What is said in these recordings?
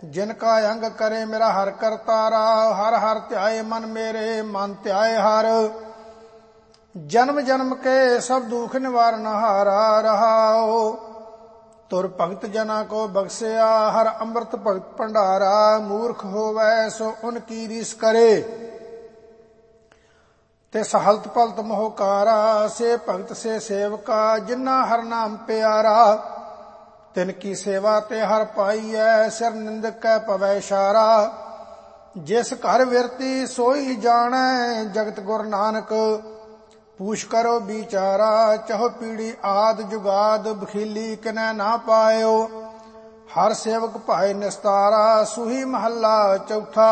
जिनका अंग करे मेरा हर करतारा। हर हर ध्याए मन मेरे मन ध्याए हर। जन्म जन्म के सब दुख निवारण हारा रहाओ। तुर भगत जना को बख्शिया हर अमृत भगत भंडारा। मूर्ख होवै सो उनकी रीस करे तिस हलत पलत मोहकारा। से भगत से सेवका जिन्ना हर नाम प्यारा। तिनकी सेवा ते हर पाई है सिर निंदक कै पवै इशारा। जिस घर विरती सोई जाने जगत गुर नानक। पूछ करो बिचारा चहो पीढ़ी आद जुगाद। बखीली किनै ना पायो हर सेवक भाए निस्तारा। सूही महला चौथा।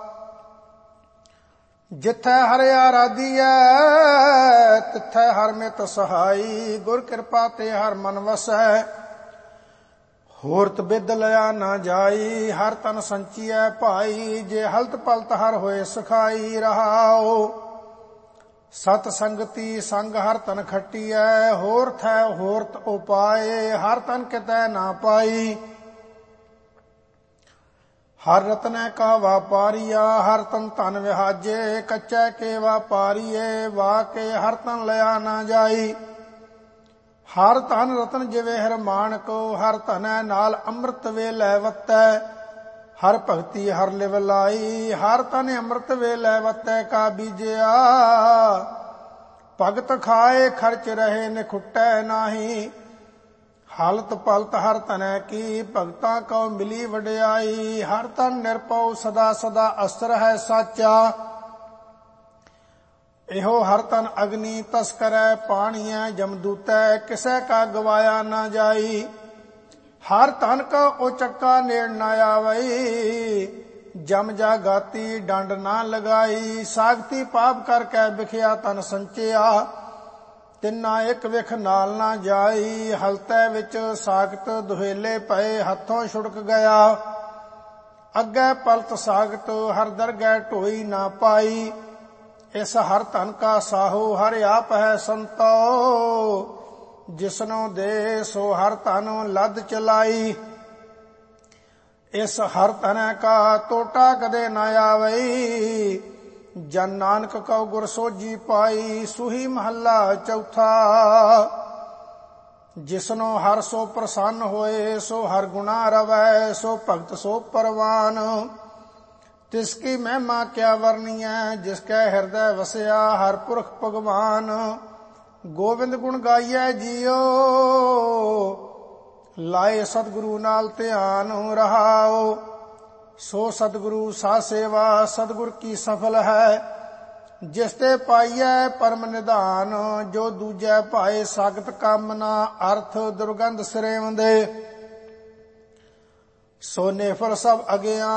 जिथै हर आराधीऐ तिथै हर मित सहाई। गुर कृपा ते हर मन वसै होरत बिद लिया ना जाई। हर तन संचिए भाई जे हलत पलत हर होए सखाई रहाओ। सत संगति संग हर तन खट्टीऐ होर थै होरत उपाए। हर तन कितै ना पाई हर रत्न का वापारिया। हर तन धन विहाजे कच्चे के वापारिये। वाह के हर तन लिया ना जाई। हर धन रतन जिवे हर मानको। हर धनै नाल अमृत वे लै वतै। हर भगति हर लिव लाई। हर तन अमृत वे लै वतै का बीजिया। भगत खाए खर्च रहे निखुटै नाही। हालत पलत हर तनै की भगतां को मिली वडियाई। हर तन निरपौ सदा सदा अस्त्र है साचा। एहो हर तन अग्नि तस्करै पाणीऐ जमदूतै। किसै का गवाया ना जाई। हर तन का उचक्का नेड़ ना आवई। जम जा गाती डंड ना लगाई। सागती पाप करके बिखिया तन संचिया। तिन्ना एक विख नाल ना जाई। हलतै विच सागत दुहेले पए हथों छुड़क गया। अग्गै पलत सागत हर दरगह ढोई ना पाई। इस हर धन का साहू हर आप है संतो। जिसनो दे सो हर धन लद चलाई। इस हर धन का टोटा कदे न आवई। जन नानक को गुर सोजी पाई। सूही महला चौथा। जिसनो हर सो प्रसन्न होए सो हर गुणा रवै। सो भगत सो परवान तिसकी महिमा क्या वर्णिय। जिसके हृदय वसया हर पुरख भगवान। गोविंद गुण गाइए जियो लाए सतगुरु नाल ध्यान रहाओ। सो सतगुरु सा सेवा सतगुर की सफल है। जिसते पाइए परम निधान। जो दूजै पाए सागत कामना। अर्थ दुर्गंध सिरेवंदे सो नेफल सब अगियान।